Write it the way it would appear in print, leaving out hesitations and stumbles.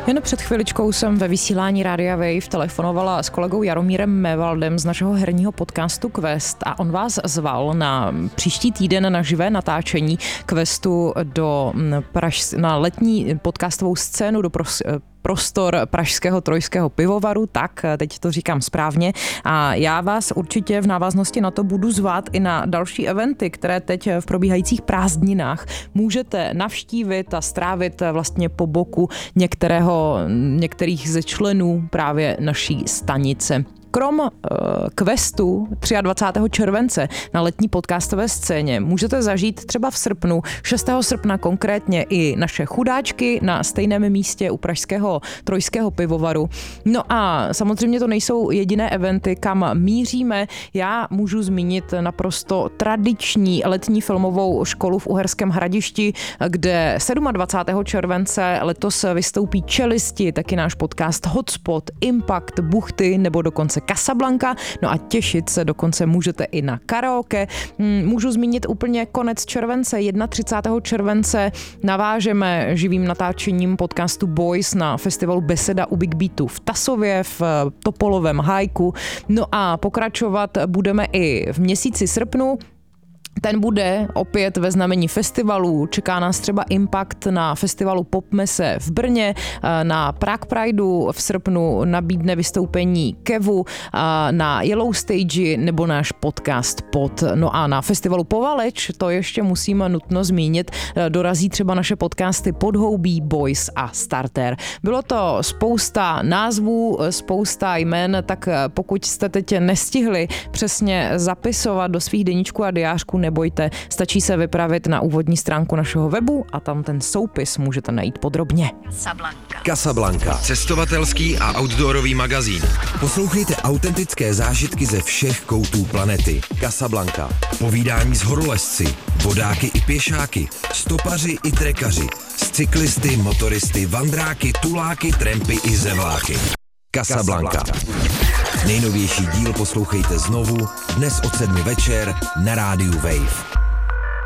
Jen před chviličkou jsem ve vysílání Rádia Wave telefonovala s kolegou Jaromírem Mévaldem z našeho herního podcastu Quest a on vás zval na příští týden na živé natáčení Questu na letní podcastovou scénu do prostor pražského Trojského pivovaru, tak teď to říkám správně, a já vás určitě v návaznosti na to budu zvát i na další eventy, které teď v probíhajících prázdninách můžete navštívit a strávit vlastně po boku některých ze členů právě naší stanice. Krom Questu 23. července na letní podcastové scéně můžete zažít třeba v srpnu, 6. srpna konkrétně, i naše chudáčky na stejném místě u pražského Trojského pivovaru. No a samozřejmě to nejsou jediné eventy, kam míříme. Já můžu zmínit naprosto tradiční letní filmovou školu v Uherském Hradišti, kde 27. července letos vystoupí Čelisti, taky náš podcast Hotspot, Impact, Buchty nebo dokonce Casablanca, no a těšit se dokonce můžete i na karaoke. Můžu zmínit úplně konec července, 31. července navážeme živým natáčením podcastu Boys na festivalu Beseda u Big Beatu v Tasově, v Topolovém Hájku. No a pokračovat budeme i v měsíci srpnu. Ten bude opět ve znamení festivalů. Čeká nás třeba Impact na festivalu Popmese v Brně, na Prague Prideu v srpnu nabídne vystoupení Kevu, na Yellow Stage nebo náš podcast Pod. No a na festivalu Povaleč, to ještě musíme nutno zmínit, dorazí třeba naše podcasty Podhoubí, Boys a Starter. Bylo to spousta názvů, spousta jmen, tak pokud jste teď nestihli přesně zapisovat do svých deníčků a diářků, nebojte, stačí se vypravit na úvodní stránku našeho webu a tam ten soupis můžete najít podrobně. Casablanca. Cestovatelský a outdoorový magazín. Poslouchejte autentické zážitky ze všech koutů planety. Casablanca. Povídání s horolezci, vodáky i pěšáky, stopaři i trekaři, s cyklisty, motoristy, vandráky, tuláky, trampy i zevláky. Casablanca. Nejnovější díl poslouchejte znovu dnes od 7 večer na rádiu Wave.